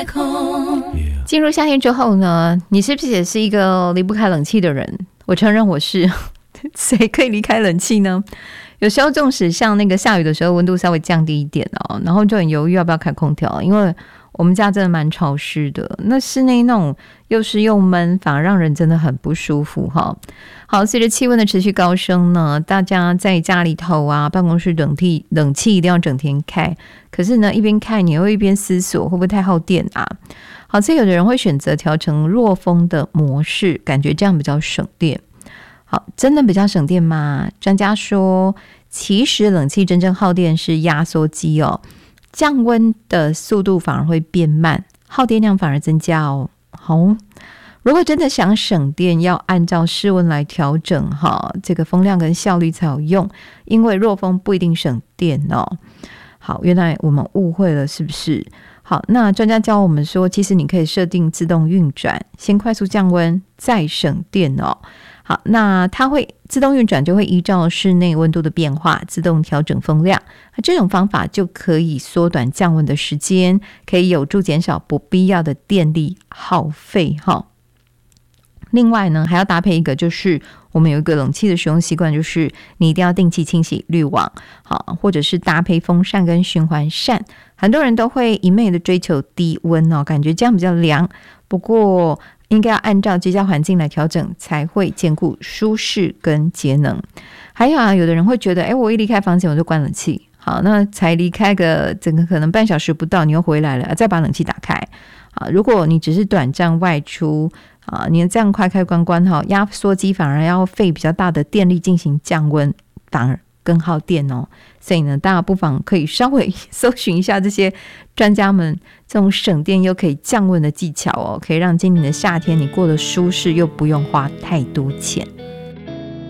太空。 进入夏天之后呢，你是不是也是一个离不开冷气的人？我承认我是。谁可以离开冷气呢？有时候纵使像那个下雨的时候温度稍微降低一点哦，然后就很犹豫要不要开空调，因为我们家真的蛮潮湿的，那室内那种又湿又闷，反而让人真的很不舒服哈。好，随着气温的持续高升呢，大家在家里头啊，办公室冷气一定要整天开，可是呢一边开你又一边思索会不会太耗电啊？好，所以有的人会选择调成弱风的模式，感觉这样比较省电。好，真的比较省电吗？专家说，其实冷气真正耗电是压缩机哦，降温的速度反而会变慢，耗电量反而增加哦。好，如果真的想省电，要按照室温来调整哈，这个风量跟效率才有用，因为弱风不一定省电哦。好，原来我们误会了，是不是？好，那专家教我们说，其实你可以设定自动运转，先快速降温，再省电哦。好，那它会自动运转，就会依照室内温度的变化自动调整风量。那这种方法就可以缩短降温的时间，可以有助减少不必要的电力耗费哈。另外呢，还要搭配一个，就是我们有一个冷气的使用习惯，就是你一定要定期清洗滤网，好，或者是搭配风扇跟循环扇。很多人都会一昧的追求低温哦，感觉这样比较凉。不过应该要按照居家环境来调整，才会兼顾舒适跟节能。还有啊，有的人会觉得，我一离开房间我就关冷气，好，那才离开个整个可能半小时不到，你又回来了，再把冷气打开。好，如果你只是短暂外出啊，你这样开开关关哈，压缩机反而要费比较大的电力进行降温，反而更耗电哦。所以呢，大家不妨可以稍微搜寻一下这些专家们这种省电又可以降温的技巧哦，可以让今年的夏天你过得舒适又不用花太多钱。